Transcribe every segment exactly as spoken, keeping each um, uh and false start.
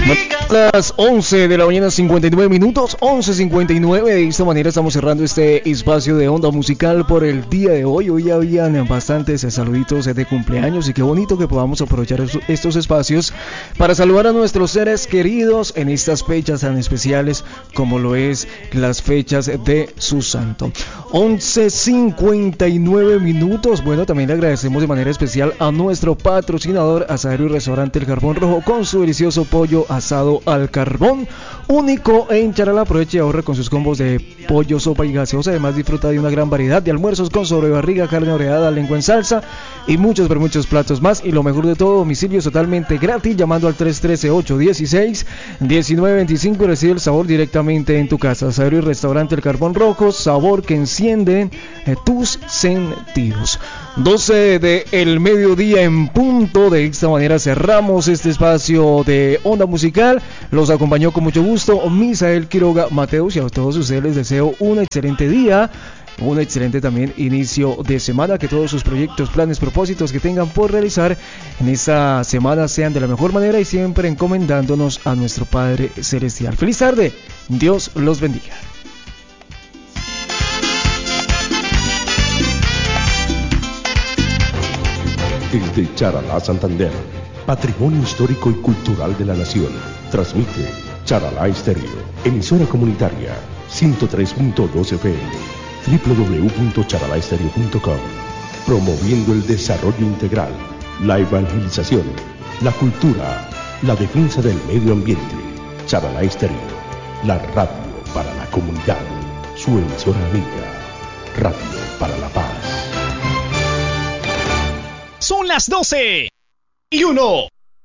Las once de la mañana, cincuenta y nueve minutos, once cincuenta y nueve. De esta manera estamos cerrando este espacio de Onda Musical por el día de hoy. Hoy habían bastantes saluditos de cumpleaños y qué bonito que podamos aprovechar estos espacios para saludar a nuestros seres queridos en estas fechas tan especiales como lo es las fechas de su santo. once cincuenta y nueve minutos. Bueno, también le agradecemos de manera especial a nuestro patrocinador Asadero y Restaurante El Carbón Rojo con su delicioso pollo asado al carbón, único en Charalá. Aproveche y ahorre con sus combos de pollo, sopa y gaseosa. Además disfruta de una gran variedad de almuerzos con sobrebarriga, carne oreada, lengua en salsa y muchos pero muchos platos más. Y lo mejor de todo, domicilios totalmente gratis llamando al tres uno tres, ocho uno seis, uno nueve dos cinco y recibe el sabor directamente en tu casa. Asadero y Restaurante El Carbón Rojo, sabor que enciende eh, tus sentidos. doce de el mediodía en punto. De esta manera cerramos este espacio de Onda Musical. Los acompañó con mucho gusto Misael Quiroga Mateus y a todos ustedes les deseo un excelente día, un excelente también inicio de semana, que todos sus proyectos, planes, propósitos que tengan por realizar en esta semana sean de la mejor manera y siempre encomendándonos a nuestro Padre Celestial. Feliz tarde, Dios los bendiga. Desde Charalá, Santander, Patrimonio Histórico y Cultural de la Nación, transmite Charalá Estéreo, emisora comunitaria ciento tres punto dos F M, doble u doble u doble u punto charalá estéreo punto com, promoviendo el desarrollo integral, la evangelización, la cultura, la defensa del medio ambiente. Charalá Estéreo, la radio para la comunidad, su emisora amiga, Radio para la Paz. Son las doce y uno.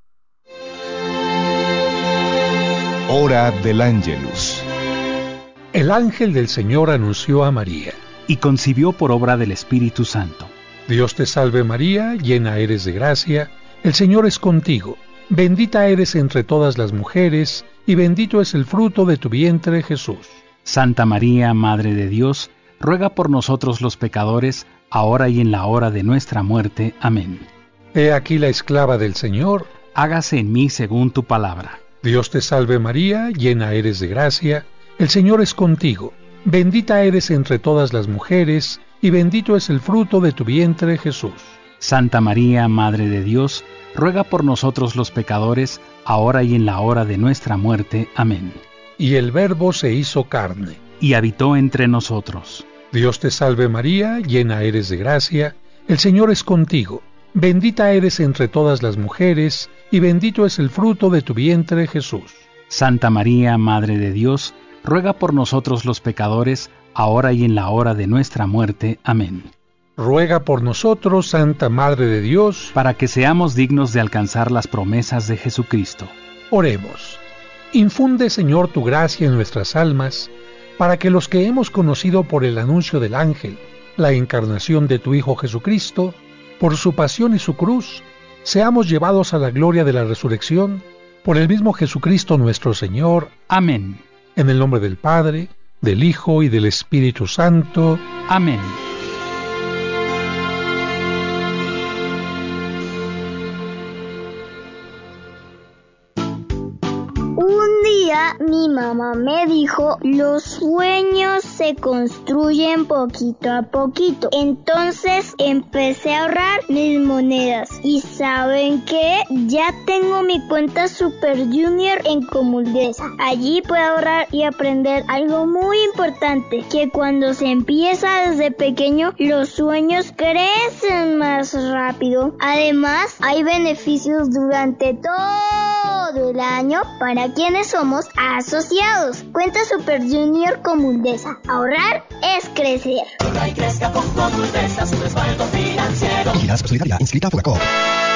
Hora del Ángelus. El ángel del Señor anunció a María. Y concibió por obra del Espíritu Santo. Dios te salve María, llena eres de gracia, el Señor es contigo. Bendita eres entre todas las mujeres, y bendito es el fruto de tu vientre, Jesús. Santa María, Madre de Dios, ruega por nosotros los pecadores, ahora y en la hora de nuestra muerte. Amén. He aquí la esclava del Señor. Hágase en mí según tu palabra. Dios te salve María, llena eres de gracia, el Señor es contigo. Bendita eres entre todas las mujeres, y bendito es el fruto de tu vientre, Jesús. Santa María, Madre de Dios, ruega por nosotros los pecadores, ahora y en la hora de nuestra muerte. Amén. Y el Verbo se hizo carne. Y habitó entre nosotros. Dios te salve María, llena eres de gracia, el Señor es contigo. Bendita eres entre todas las mujeres, y bendito es el fruto de tu vientre, Jesús. Santa María, Madre de Dios, ruega por nosotros los pecadores, ahora y en la hora de nuestra muerte. Amén. Ruega por nosotros, Santa Madre de Dios, para que seamos dignos de alcanzar las promesas de Jesucristo. Oremos. Infunde, Señor, tu gracia en nuestras almas, para que los que hemos conocido por el anuncio del ángel la encarnación de tu Hijo Jesucristo, por su pasión y su cruz, seamos llevados a la gloria de la resurrección, por el mismo Jesucristo nuestro Señor. Amén. En el nombre del Padre, del Hijo y del Espíritu Santo. Amén. Mi mamá me dijo, los sueños se construyen poquito a poquito. Entonces empecé a ahorrar mis monedas. ¿Y saben qué? Ya tengo mi cuenta Super Junior en Comuldesa. Allí puedo ahorrar y aprender algo muy importante, que cuando se empieza desde pequeño, los sueños crecen más rápido. Además, hay beneficios durante todo el año para quienes somos asociados. Cuenta Super Junior Comuldesa. Ahorrar es crecer. Ahorra y crezca con Comuldesa, su respaldo financiero. Vigilanza Solidaria, inscrita a Fogacop.